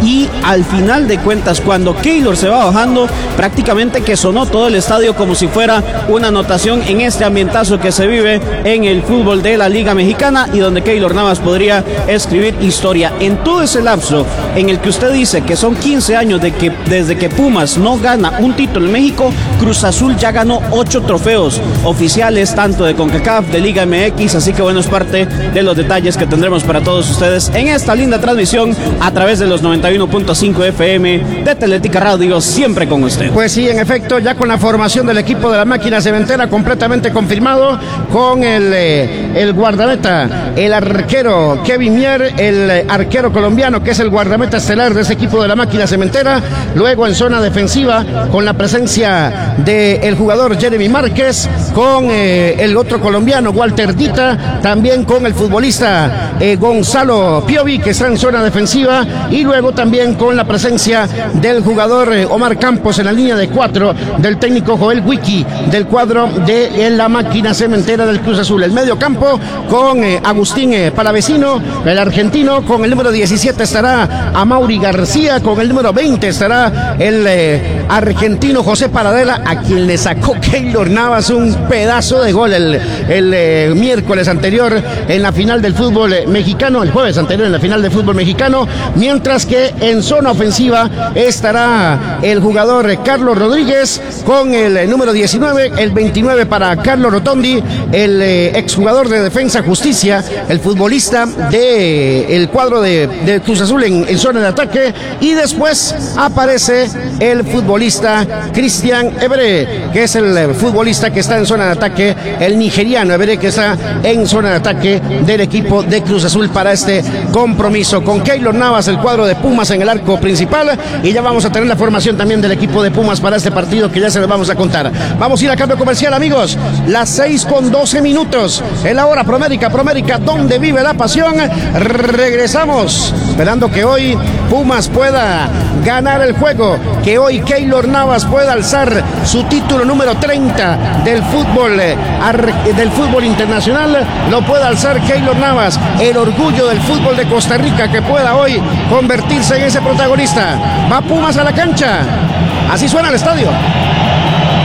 y al final de cuentas, cuando Keylor se va bajando, prácticamente que sonó todo el estadio como si fuera una anotación en este ambientazo que se vive en el fútbol de la Liga Mexicana y donde Keylor Navas podría escribir historia. En todo ese lapso en el que usted dice que son 15 años desde que Pumas no gana un título en México, Cruz Azul ya ganó 8 trofeos oficiales, tanto de CONCACAF, de Liga MX, así que bueno, es parte de los detalles que tendremos para todos ustedes en esta linda transmisión a través de los 91.5 FM de Teletica Radio, siempre con usted. Pues sí, en efecto, ya con la formación del equipo de la máquina cementera completamente confirmado, con el guardameta, el arquero Kevin Mier, el arquero colombiano que es el guardameta estelar de ese equipo de la máquina cementera. Luego en zona defensiva con la presencia del jugador Jeremy Márquez, con el otro colombiano Walter Dita, también con el futbolista Gonzalo Piovi, que está en zona defensiva, y luego también con la presencia del jugador Omar Campos en la línea de 4 del técnico Joel Wiki del cuadro de la máquina cementera del Cruz Azul. El medio campo con Agustín Palavecino, el argentino, con el número 17 estará Amaury García, con el número 20 estará el argentino José Paradela, a quien le sacó Keylor Navas un pedazo de gol el miércoles anterior en la final del fútbol mexicano, el jueves anterior en la final del fútbol mexicano, mientras que en zona ofensiva estará el jugador Carlos Rodríguez con el número 19, el 29 para Carlos Rotondi, el exjugador de Defensa Justicia, el futbolista del cuadro de Cruz Azul en zona de ataque, y después aparece el futbolista Cristian Ebre, que es el futbolista que está en zona de ataque, el nigeriano Ebre, que está en zona de ataque del equipo de Cruz Azul para este compromiso, con Keylor Navas, el cuadro de Pumas en el arco principal, y ya vamos a tener la formación también del equipo de Pumas para este partido que ya se los vamos a contar. Vamos a ir a cambio comercial, amigos, las 6:12 en la hora Promérica, donde vive la pasión. Regresamos, esperando que hoy Pumas pueda ganar el juego, que hoy Keylor Navas pueda alzar su título número 30 del fútbol internacional, lo pueda alzar Keylor Navas, el orgullo del fútbol de Costa Rica, que pueda hoy convertirse en ese protagonista. Va Pumas a la cancha, así suena el estadio.